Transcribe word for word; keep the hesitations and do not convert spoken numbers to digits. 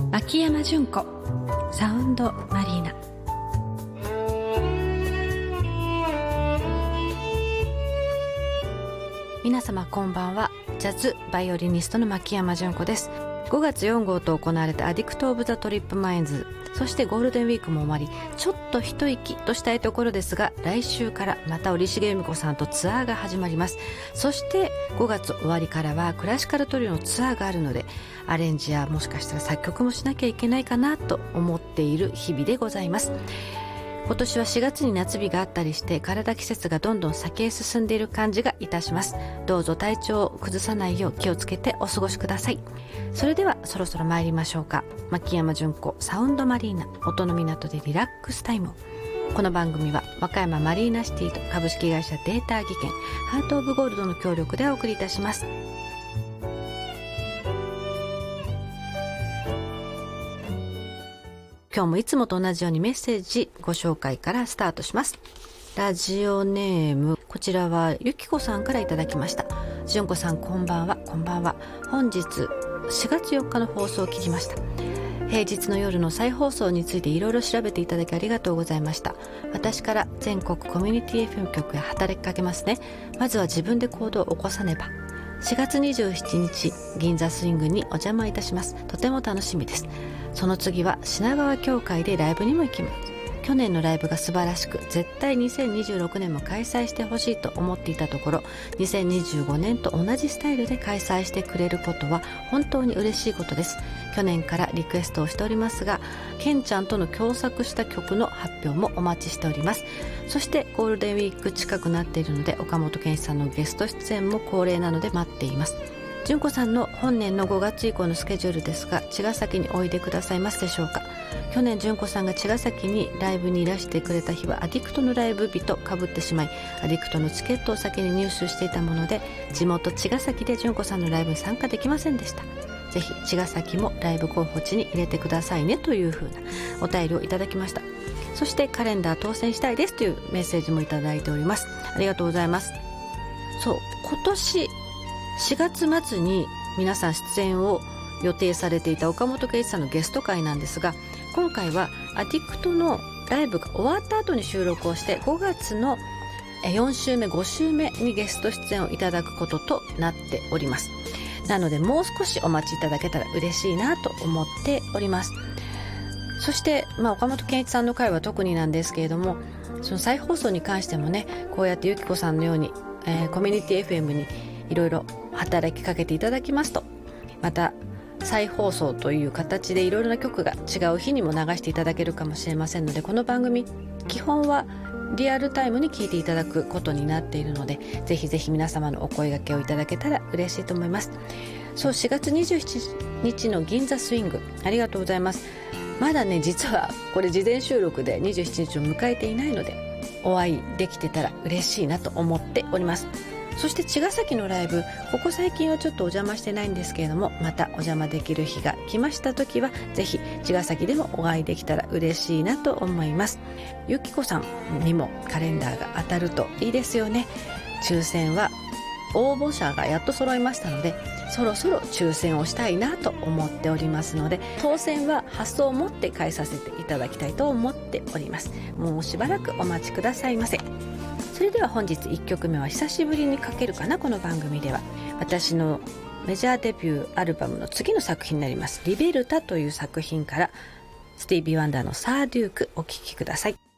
牧山純子サウンドマリーナ。皆様こんばんは。ジャズバイオリニストの牧山純子です。ごがつよん号と行われたアディクト・オブ・ザ・トリップ・マインズ、そしてゴールデンウィークも終わり、ちょっと一息としたいところですが、来週からまた織重由美子さんとツアーが始まります。そしてごがつ終わりからはクラシカルトリオのツアーがあるので、アレンジやもしかしたら作曲もしなきゃいけないかなと思っている日々でございます。今年はしがつに夏日があったりして、体季節がどんどん先へ進んでいる感じがいたします。どうぞ体調を崩さないよう気をつけてお過ごしください。それではそろそろ参りましょうか。牧山純子サウンドマリーナ、音の港でリラックスタイム。この番組は和歌山マリーナシティと株式会社データ技研ハートオブゴールドの協力でお送りいたします。今日もいつもと同じようにメッセージご紹介からスタートします。ラジオネーム、こちらはゆきこさんからいただきました。純子さんこんばんは。こんばんは。本日しがつよっかの放送を聞きました。平日の夜の再放送についていろいろ調べていただきありがとうございました。私から全国コミュニティ エフエム 局へ働きかけますね。まずは自分で行動を起こさねば。しがつにじゅうしちにち銀座スイングにお邪魔いたします。とても楽しみです。その次は品川協会でライブにも行きます。去年のライブが素晴らしく、絶対にせんにじゅうろくねんも開催してほしいと思っていたところ、にせんにじゅうごねんと同じスタイルで開催してくれることは本当に嬉しいことです。去年からリクエストをしておりますが、ケンちゃんとの共作した曲の発表もお待ちしております。そしてゴールデンウィーク近くなっているので、岡本健一さんのゲスト出演も恒例なので待っています。純子さんの本年のごがつ以降のスケジュールですが、茅ヶ崎においでくださいますでしょうか。去年純子さんが茅ヶ崎にライブにいらしてくれた日はアディクトのライブ日と被ってしまい、アディクトのチケットを先に入手していたもので、地元茅ヶ崎で純子さんのライブに参加できませんでした。ぜひ茅ヶ崎もライブ候補地に入れてくださいね、というふうなお便りをいただきました。そしてカレンダー当選したいですというメッセージもいただいております。ありがとうございます。そう、今年しがつ末に皆さん出演を予定されていた岡本圭一さんのゲスト会なんですが、今回はアディクトのライブが終わった後に収録をして、ごがつのよん週目ご週目にゲスト出演をいただくこととなっております。なのでもう少しお待ちいただけたら嬉しいなと思っております。そして、まあ、岡本健一さんの回は特になんですけれども、その再放送に関してもね、こうやってゆきこさんのように、えー、コミュニティ エフエム にいろいろ働きかけていただきますと、また再放送という形でいろいろな曲が違う日にも流していただけるかもしれませんので、この番組基本はリアルタイムに聞いていただくことになっているので、ぜひぜひ皆様のお声掛けをいただけたら嬉しいと思います。そう、しがつにじゅうしちにちの銀座スイング、ありがとうございます。まだね、実はこれ事前収録でにじゅうしちにちを迎えていないので、お会いできてたら嬉しいなと思っております。そして茅ヶ崎のライブ、ここ最近はちょっとお邪魔してないんですけれども、またお邪魔できる日が来ました時は、ぜひ茅ヶ崎でもお会いできたら嬉しいなと思います。ゆきこさんにもカレンダーが当たるといいですよね。抽選は応募者がやっと揃いましたので、そろそろ抽選をしたいなと思っておりますので、当選は発送を持って返させていただきたいと思っております。もうしばらくお待ちくださいませ。それでは本日いっきょくめは久しぶりにかけるかな。この番組では私のメジャーデビューアルバムの次の作品になります、リベルタという作品からスティービー・ワンダーのサーデュークお聴きください。